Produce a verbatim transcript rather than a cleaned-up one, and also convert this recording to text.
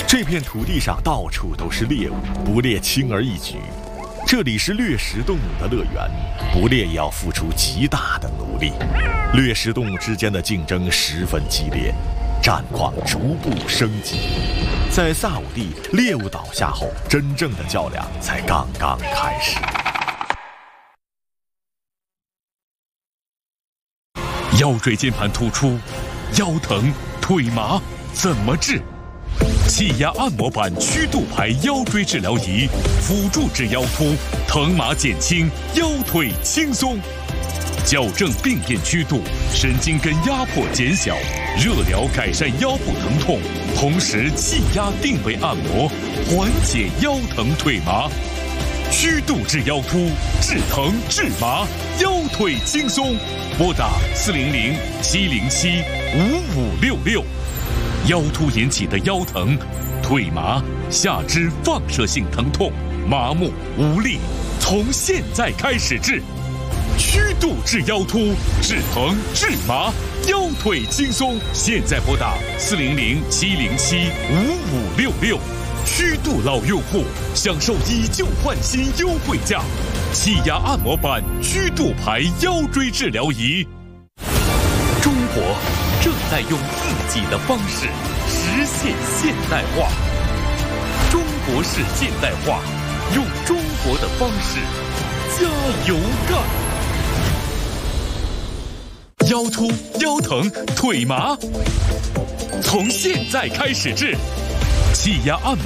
这片土地上到处都是猎物，捕猎轻而易举。这里是掠食动物的乐园，捕猎也要付出极大的努力。掠食动物之间的竞争十分激烈，战况逐步升级。在萨武地，猎物倒下后，真正的较量才刚刚开始。 腰椎间盘突出、腰疼、腿麻，怎么治？气压按摩板曲度牌腰椎治疗仪，辅助治腰突，疼麻减轻，腰腿轻松。矫正病变曲度，神经根压迫减小，热疗改善腰部疼痛，同时气压定位按摩，缓解腰疼腿麻。曲度治腰突，治疼治麻，腰腿轻松。拨打四零零七零七五五六六。腰突引起的腰疼、腿麻、下肢放射性疼痛、麻木无力，从现在开始治。曲度治腰突，治疼治麻，腰腿轻松。现在拨打四零零七零七五五六六。曲度老用户享受以旧换新优惠价，气压按摩板曲度牌腰椎治疗仪。中国正在用自己的方式实现现代化。中国式现代化，用中国的方式加油干！腰突、腰疼、腿麻，从现在开始治。气压按摩